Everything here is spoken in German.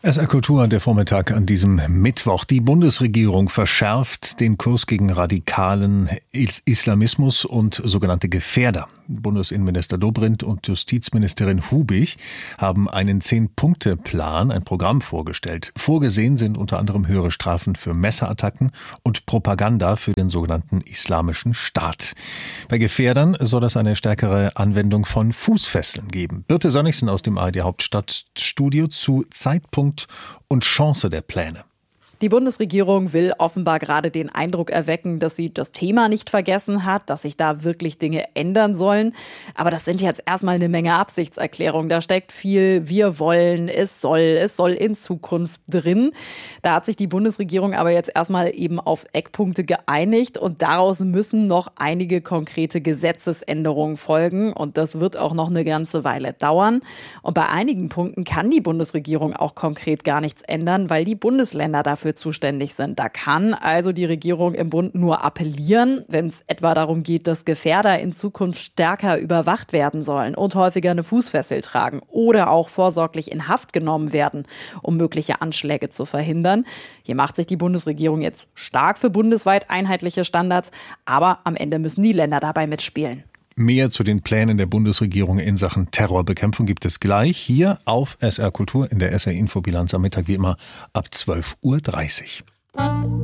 SR Kultur, der Vormittag an diesem Mittwoch. Die Bundesregierung verschärft den Kurs gegen radikalen Islamismus und sogenannte Gefährder. Bundesinnenminister Dobrindt und Justizministerin Hubig haben einen 10-Punkte-Plan, ein Programm vorgestellt. Vorgesehen sind unter anderem höhere Strafen für Messerattacken und Propaganda für den sogenannten Islamischen Staat. Bei Gefährdern soll es eine stärkere Anwendung von Fußfesseln geben. Birte Sönnigsen aus dem ARD Hauptstadtstudio zu Zeitpunkt und Chance der Pläne. Die Bundesregierung will offenbar gerade den Eindruck erwecken, dass sie das Thema nicht vergessen hat, dass sich da wirklich Dinge ändern sollen. Aber das sind jetzt erstmal eine Menge Absichtserklärungen. Da steckt viel "wir wollen", es soll in Zukunft drin. Da hat sich die Bundesregierung aber jetzt erstmal eben auf Eckpunkte geeinigt und daraus müssen noch einige konkrete Gesetzesänderungen folgen. Und das wird auch noch eine ganze Weile dauern. Und bei einigen Punkten kann die Bundesregierung auch konkret gar nichts ändern, weil die Bundesländer dafür zuständig sind. Da kann also die Regierung im Bund nur appellieren, wenn es etwa darum geht, dass Gefährder in Zukunft stärker überwacht werden sollen und häufiger eine Fußfessel tragen oder auch vorsorglich in Haft genommen werden, um mögliche Anschläge zu verhindern. Hier macht sich die Bundesregierung jetzt stark für bundesweit einheitliche Standards, aber am Ende müssen die Länder dabei mitspielen. Mehr zu den Plänen der Bundesregierung in Sachen Terrorbekämpfung gibt es gleich hier auf SR Kultur in der SR Infobilanz am Mittag wie immer ab 12:30 Uhr.